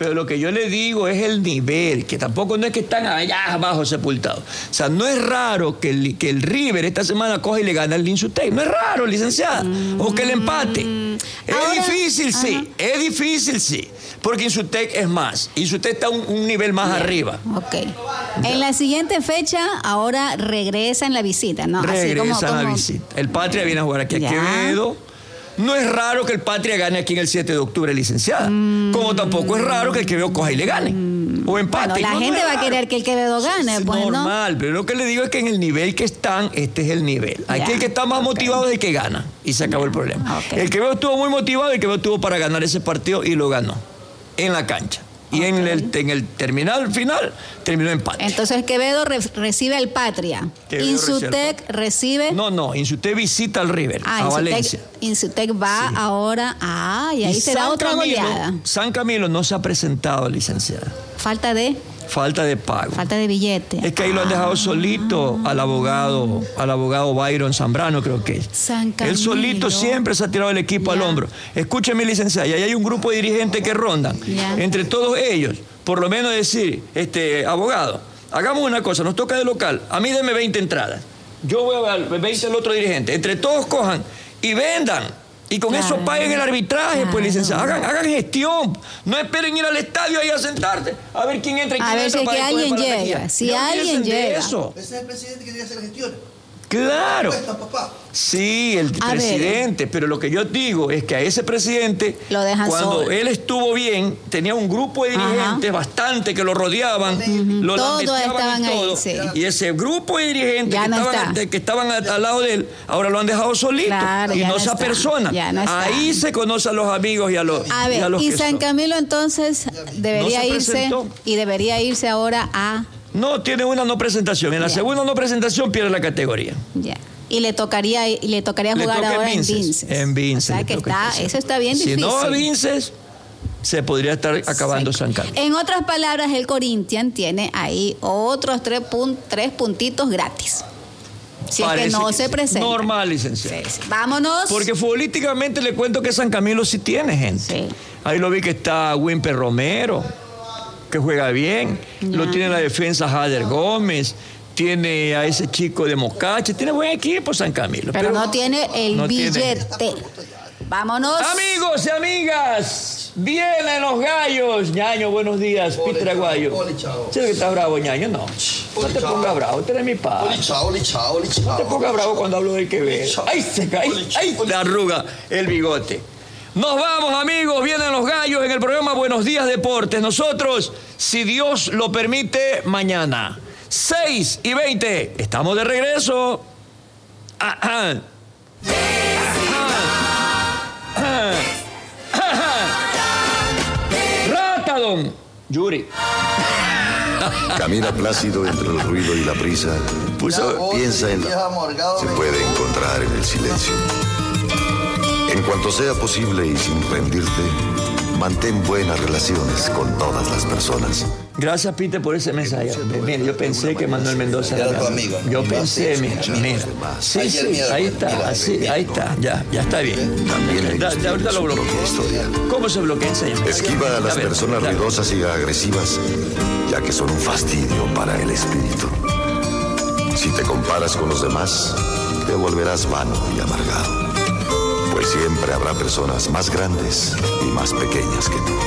Pero lo que yo le digo es el nivel, que tampoco no es que están allá abajo sepultados. O sea, no es raro que el River esta semana coja y le gane al Insutec. No es raro, licenciada. O que el empate. Es difícil, sí. Porque Insutec es más. Insutec está un nivel más arriba. Ok. En la siguiente fecha, ahora regresa en la visita, ¿no? Regresa en la visita. El Patria viene a jugar aquí a Quevedo. No es raro que el Patria gane aquí en el 7 de octubre, licenciada. Como tampoco es raro que el Quevedo coja y le gane. O empate. Bueno, la gente va a querer que el Quevedo gane, es pues, normal, pero lo que le digo es que en el nivel que están, este es el nivel. Aquí el que está más motivado es el que gana. Y se acabó el problema. El Quevedo estuvo muy motivado, el Quevedo estuvo para ganar ese partido y lo ganó. En la cancha. Y en el terminal final terminó empate. Entonces Quevedo recibe al Patria. Insutec recibe. No, Insutec visita al River, a Valencia. Insutec va ahora y ahí será otra goleada. San Camilo no se ha presentado, licenciada. Falta de pago. Falta de billete. Es que ahí lo han dejado solito al abogado Byron Zambrano, creo que es. San Camilo. Él solito siempre se ha tirado el equipo al hombro. Escúcheme, licenciada, y ahí hay un grupo de dirigentes que rondan. Entre todos ellos, por lo menos decir, abogado, hagamos una cosa, nos toca de local, a mí denme 20 entradas. Yo voy a ver 20 el otro dirigente. Entre todos cojan y vendan. Y con eso paguen el arbitraje, pues, licenciado. Hagan gestión. No esperen ir al estadio ahí a sentarse a ver quién entra y quién entra. A ver si alguien llega. Si alguien llega. Eso. Ese es el presidente que tiene que hacer la gestión. Claro. Papá. Sí, el presidente, pero lo que yo digo es que a ese presidente, cuando él estuvo bien, tenía un grupo de dirigentes bastante que lo rodeaban, lo lamentaban y todo. Y ese grupo de dirigentes que estaban al lado de él, ahora lo han dejado solito y no se apersona. Ahí se conocen a los amigos y a los y San Camilo entonces debería irse ahora a... No, tiene una no presentación. En la segunda no presentación pierde la categoría. Ya. Y le tocaría jugar ahora en Vinces. En Vinces. O sea que eso está bien difícil. Si no a Vinces, se podría estar acabando San Carlos. En otras palabras, el Corinthians tiene ahí otros 3 puntitos gratis. Si es que no se presenta. Normal, licenciado. Sí. Vámonos. Porque futbolísticamente le cuento que San Camilo sí tiene gente. Sí. Ahí lo vi que está Wimper Romero, que juega bien. Lo tiene en la defensa Jader Gómez. Tiene a ese chico de Mocache. Tiene buen equipo San Camilo. Pero no tiene el billete. Vámonos. Amigos y amigas, vienen los gallos. Ñaño, buenos días. Peter Aguayo. ¿Sabes que está bravo, Ñaño? No. No te pongas bravo. Usted eres mi padre. No te pongas bravo cuando hablo del Quevedo. Ahí se cae. Ahí le arruga el bigote. Nos vamos, amigos, vienen los gallos en el programa Buenos Días Deportes. Nosotros, si Dios lo permite, mañana, 6:20, estamos de regreso. Ratadón, Yuri. Camina plácido entre el ruido y la prisa. Piensa en se puede encontrar en el silencio. En cuanto sea posible y sin rendirte, mantén buenas relaciones con todas las personas. Gracias, Peter, por ese mensaje. Mira, yo pensé que Manuel Mendoza era tu amigo. Yo pensé, mira. Sí, ahí está, ahí está. Ya está bien. También ahorita lo bloqueo. ¿Cómo se bloquea, señor? Esquiva a las personas ruidosas y agresivas, ya que son un fastidio para el espíritu. Si te comparas con los demás, te volverás vano y amargado. Pues siempre habrá personas más grandes y más pequeñas que tú.